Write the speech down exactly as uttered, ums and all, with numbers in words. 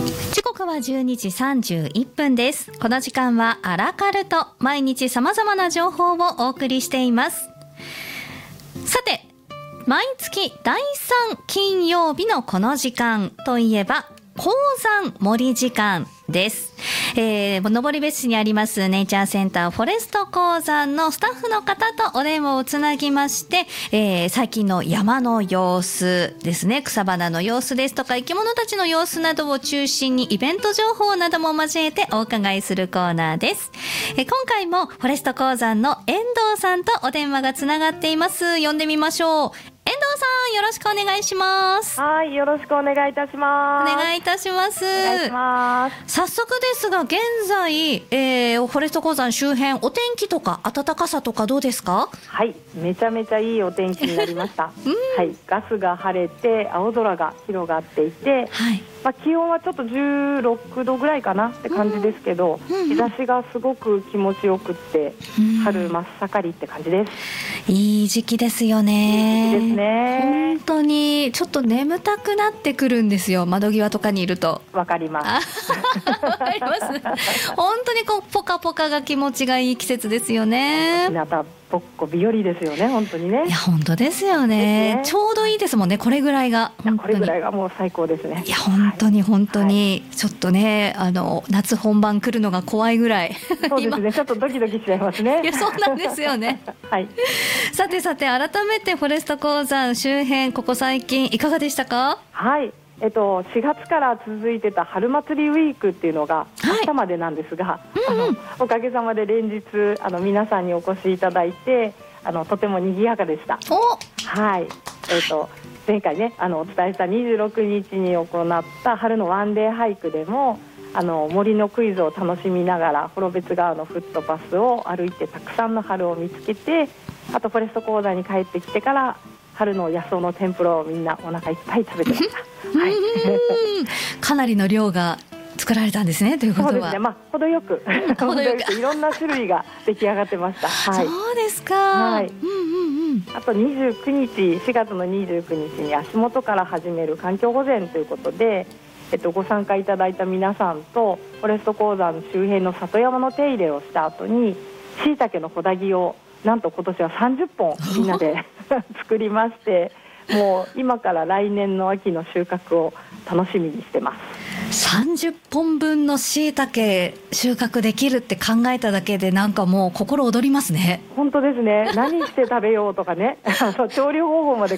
時刻はじゅうにじさんじゅういっぷんです。この時間はアラカルト、毎日様々な情報をお送りしています。さて、毎月だいさん金曜日のこの時間といえば鉱山森時間です。えー、登別市にありますネイチャーセンターフォレスト鉱山のスタッフの方とお電話をつなぎまして、えー、最近の山の様子ですね、草花の様子ですとか生き物たちの様子などを中心にイベント情報なども交えてお伺いするコーナーです。えー、今回もフォレスト鉱山の遠藤さんとお電話がつながっています。呼んでみましょう。遠藤さん、よろしくお願いします。 はい、よろしくお願いいたします。 お願いいたします。 お願いします。 早速ですが、現在、えー、フォレスト鉱山周辺、お天気とか暖かさとかどうですか？ はい、めちゃめちゃいいお天気になりました、うん、はい、ガスが晴れて青空が広がっていて、はい、まあ、気温はちょっとじゅうろくどぐらいかなって感じですけど、うんうんうん、日差しがすごく気持ちよくって、うん、春真っ盛りって感じです。 いい時期ですよね。 いい時期ですね。 本当にちょっと眠たくなってくるんですよ、窓際とかにいると。 わかります。 わかります。本当にこうポカポカが気持ちがいい季節ですよね。 日向ぼっこ日和ですよね、本当にね。 いや本当ですよ ね, ですね。 ちょうどいいですもんね、これぐらいが。 これぐらいがもう最高ですね。 いや本当に本当に、はい、ちょっとね、あの夏本番来るのが怖いぐらい。 そうですね、ちょっとドキドキしちゃいますね。 いやそうなんですよね。 はい。 さてさて、改めてフォレスト鉱山周辺、ここ最近いかがでしたか？ はい、えっと、しがつから続いてた春祭りウィークっていうのが明日までなんですが、はい、あの、うんうん、おかげさまで連日あの皆さんにお越しいただいて、あのとても賑やかでした。はい、えっと、前回ね、あのお伝えしたにじゅうろくにちに行った春のワンデーハイクでも、あの森のクイズを楽しみながら幌別川のフットパスを歩いてたくさんの春を見つけて、あとフォレスト鉱山に帰ってきてから春の野草の天ぷらをみんなお腹いっぱい食べてました。はい、 かなりの量が作られたんですね。ということはそうですね、まあ、程よく程よくいろんな種類が出来上がってました。はい、 そうですか。 はい、 うんうんうん、 あとにじゅうくにち、しがつのにじゅうくにちに足元から始める環境保全ということで、えっと、ご参加いただいた皆さんとフォレスト鉱山周辺の里山の手入れをした後に、しいたけのほだ木をなんと今年はさんじゅっぽんみんなで作りまして、もう今から来年の秋の収穫を楽しみにしてます。 さんじゅっぽんぶんのしいたけ収穫できるって考えただけでなんかもう心躍りますね。 本当ですね。何して食べようとかね調理方法まで